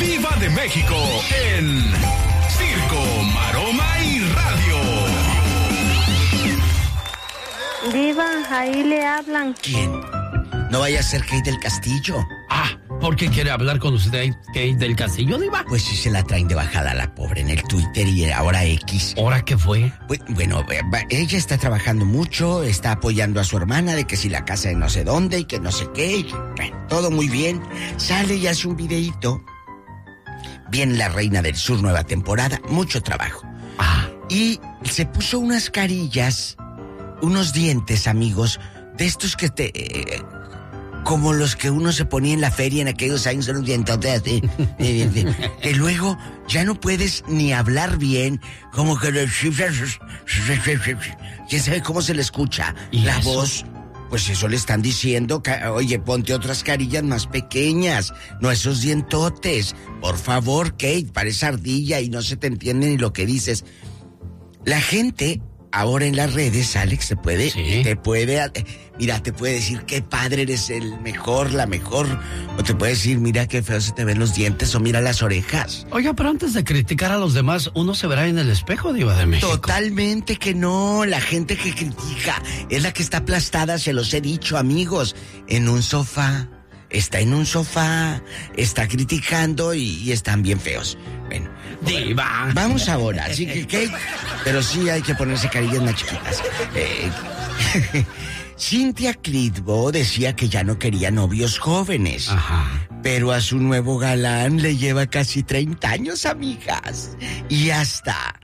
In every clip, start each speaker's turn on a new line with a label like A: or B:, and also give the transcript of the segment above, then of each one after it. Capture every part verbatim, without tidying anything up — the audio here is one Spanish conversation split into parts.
A: Diva de México en Circo, Maroma y Radio.
B: Diva, ahí le hablan.
C: ¿Quién? No vaya a ser Kate del Castillo.
D: Ah, ¿por qué quiere hablar con usted, Kate del Castillo, Diva?
C: Pues sí se la traen de bajada la pobre en el Twitter y ahora X.
D: ¿Ahora qué fue?
C: Pues, bueno, ella está trabajando mucho, está apoyando a su hermana de que si la casa de no sé dónde y que no sé qué. Y, bueno, todo muy bien. Sale y hace un videíto. Viene La Reina del Sur, nueva temporada, mucho trabajo.
D: Ah.
C: Y se puso unas carillas, unos dientes, amigos, de estos que te... Eh, como los que uno se ponía en la feria en aquellos años, en un dientote así. Eh, eh, que luego ya no puedes ni hablar bien, como que... ¿Quién sabe cómo se le escucha la eso? Voz? Pues eso le están diciendo, oye, ponte otras carillas más pequeñas, no esos dientotes. Por favor, Kate, parece ardilla y no se te entiende ni lo que dices. La gente... Ahora en las redes, Alex, te puede, ¿sí? te puede, mira, te puede decir qué padre eres, el mejor, la mejor, o te puede decir, mira qué feo se te ven los dientes, o mira las orejas.
D: Oiga, pero antes de criticar a los demás, uno se verá en el espejo, Diva de México.
C: Totalmente que no, la gente que critica es la que está aplastada, se los he dicho, amigos, en un sofá, está en un sofá, está criticando y, y están bien feos. Bueno,
D: Diva.
C: Vamos ahora, así que Kate, pero sí hay que ponerse carillas más chiquitas. Eh, Cynthia Clitbo decía que ya no quería novios jóvenes.
D: Ajá.
C: Pero a su nuevo galán le lleva casi treinta años, amigas. Y hasta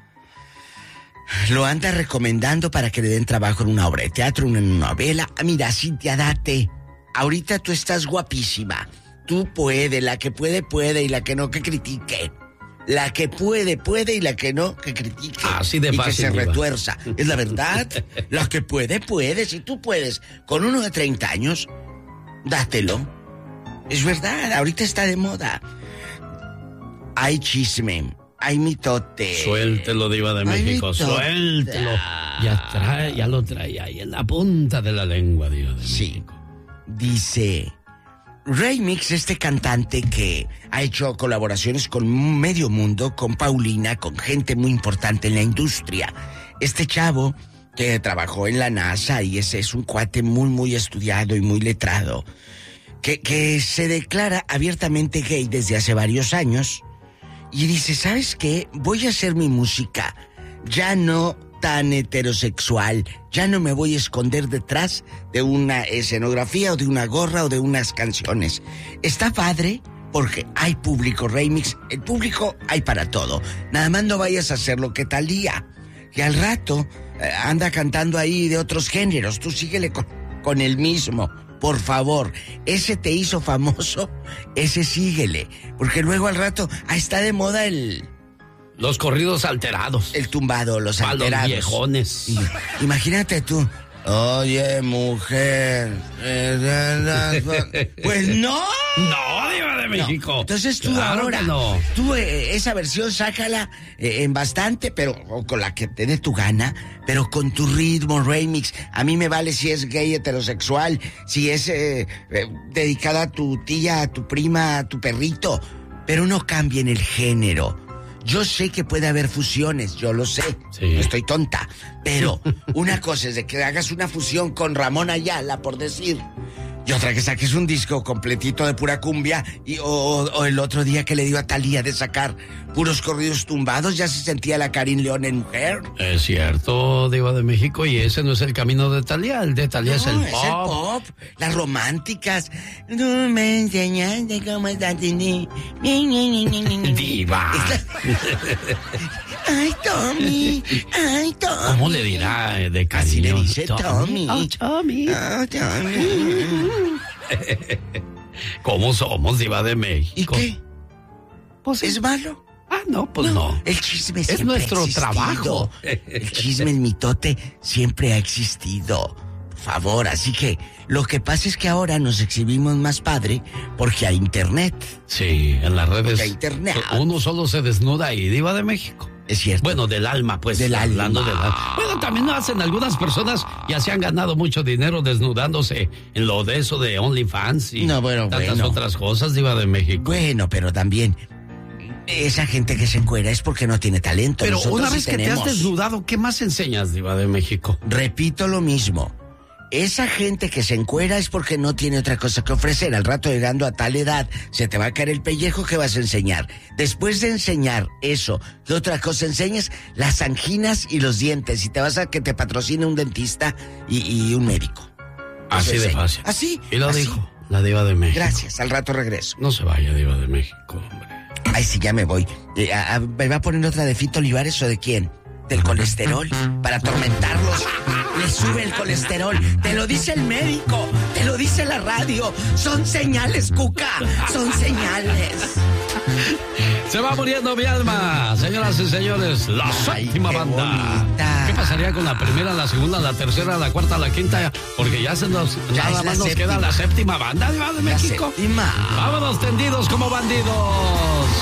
C: lo anda recomendando para que le den trabajo en una obra de teatro, en una novela. Mira, Cynthia, date. Ahorita tú estás guapísima. Tú puedes, la que puede, puede, y la que no, que critique. La que puede, puede, y la que no, que critique.
D: Así de
C: y
D: fácil,
C: que se
D: Diva.
C: retuerza. Es la verdad. La que puede, puede. Si tú puedes, con uno de treinta años, dátelo. Es verdad, ahorita está de moda. Hay chisme, hay mitote.
D: Suéltelo, Diva de México, suéltelo. Ya, trae, ya lo trae ahí en la punta de la lengua, Diva de
C: sí.
D: México.
C: Dice... Remix, este cantante que ha hecho colaboraciones con medio mundo, con Paulina, con gente muy importante en la industria. Este chavo que trabajó en la NASA y ese es un cuate muy, muy estudiado y muy letrado, que, que se declara abiertamente gay desde hace varios años y dice, ¿sabes qué? Voy a hacer mi música, ya no tan heterosexual, ya no me voy a esconder detrás de una escenografía o de una gorra o de unas canciones. Está padre porque hay público, Remix, el público hay para todo. Nada más no vayas a hacer lo que Talía, que al rato eh, anda cantando ahí de otros géneros, tú síguele con, con el mismo. Por favor, ese te hizo famoso, ese síguele, porque luego al rato, ah, está de moda el...
D: Los corridos alterados.
C: El tumbado, los
D: pa'
C: alterados.
D: Los viejones.
C: Y, imagínate tú. Oye, mujer. Pues no.
D: No, Diva de México.
C: No. Entonces tú
D: claro
C: ahora,
D: no.
C: tú eh, esa versión sácala eh, en bastante, pero o con la que te dé tu gana, pero con tu ritmo, remix. A mí me vale si es gay, heterosexual, si es eh, eh, dedicada a tu tía, a tu prima, a tu perrito, pero no cambien el género. Yo sé que puede haber fusiones, yo lo sé, sí. No estoy tonta, pero una cosa es de que hagas una fusión con Ramón Ayala, por decir, y otra que saques un disco completito de pura cumbia, y, o, o el otro día que le dio a Talía de sacar puros corridos tumbados, ya se sentía la Karin León en mujer.
D: Es cierto, Diva de México, y ese no es el camino de Talía, el de Talía no, es el
C: es
D: pop.
C: el pop, las románticas. No me enseñaste cómo estás en
D: Diva.
C: Ay, Tommy, ay, Tommy.
D: ¿Cómo le dirá de cariño?
C: Así le dice Tommy.
D: Oh, Tommy.
C: Oh, Tommy.
D: ¿Cómo somos, Diva de México?
C: ¿Y qué?
D: Pues
C: ¿Es malo?
D: Ah, no, pues no. no.
C: El chisme siempre
D: es nuestro
C: ha existido.
D: trabajo.
C: El chisme, el mitote siempre ha existido. Por favor, así que lo que pasa es que ahora nos exhibimos más padre porque hay internet.
D: Sí, en las redes.
C: Hay internet.
D: Uno solo se desnuda ahí, Diva de México.
C: Es cierto.
D: Bueno, del alma, pues.
C: Del
D: hablando
C: alma.
D: del alma. Bueno, también lo hacen algunas personas y así han ganado mucho dinero desnudándose en lo de eso de OnlyFans y
C: no, bueno,
D: tantas
C: bueno.
D: otras cosas, Diva de México.
C: Bueno, pero también esa gente que se encuera es porque no tiene talento.
D: Pero
C: Nosotros
D: una
C: sí
D: vez que
C: tenemos.
D: te has desnudado, ¿qué más enseñas, Diva de México?
C: Repito lo mismo. Esa gente que se encuera es porque no tiene otra cosa que ofrecer. Al rato, llegando a tal edad, se te va a caer el pellejo. ¿Qué vas a enseñar? Después de enseñar eso, ¿qué otra cosa enseñas? Las anginas y los dientes. Y te vas a que te patrocine un dentista y, y un médico.
D: Así
C: Eso
D: de
C: enseña.
D: fácil.
C: Así.
D: Y lo
C: así.
D: dijo la Diva de México.
C: Gracias, al rato regreso.
D: No se vaya, Diva de México, hombre.
C: Ay, sí, ya me voy. Eh, a- a- ¿Me va a poner otra de Fito Olivares o de quién? ¿Del colesterol? Para atormentarlos. Les sube el colesterol. Te lo dice el médico. Te lo dice la radio. Son señales, Cuca. Son señales.
D: Se va muriendo mi alma, señoras y señores. La
C: Ay,
D: séptima
C: qué
D: banda.
C: bonita.
D: ¿Qué pasaría con la primera, la segunda, la tercera, la cuarta, la quinta? Porque ya se nos,
C: Ya
D: nada
C: es la
D: más nos
C: séptima.
D: queda la séptima banda, Diva de
C: La
D: México.
C: séptima.
D: Vámonos tendidos como bandidos.